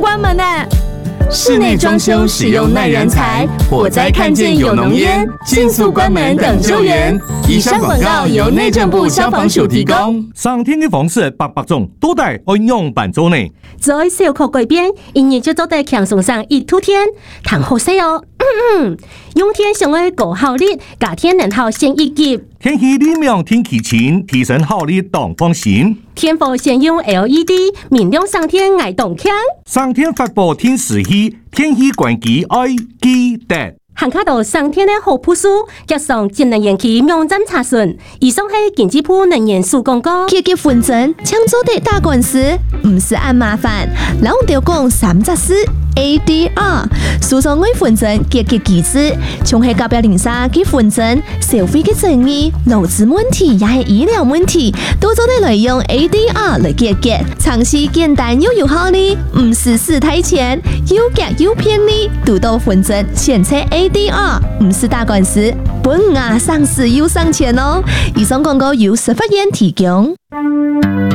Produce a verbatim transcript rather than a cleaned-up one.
关门呢。 室内装修使用耐燃材，火灾看见有浓烟，迅速关门等救援。以上广告由内政部消防署提供。 上天的方式百百种，都得按样办做呢。 在小可改变，因为就做得强送上一突天，谈好些哦。用天上的高效率，夏天能耗先一级。 天气里面天气晴，提升效率当放心。 天府先用 L E D， 明亮上天爱动强。 上天发布天时气，天气关机爱记得。 行卡到上天的好朴素，加上节能延期网站查询。以上是经济部能源署广告。 结结婚证，抢做的大官司，唔是按麻烦，老着讲三十四 A D R， 诉讼为婚证结结机制，像係甲表零三結婚證，消費嘅爭議、勞資問題也係醫療問題，都做得來用 A D R 來結結，嘗試簡單又有效率，唔是死太錢，又結又便利，讀到婚證前車 A D R， 唔是打官司，本牙上市又上錢哦。以上廣告由司法院提供。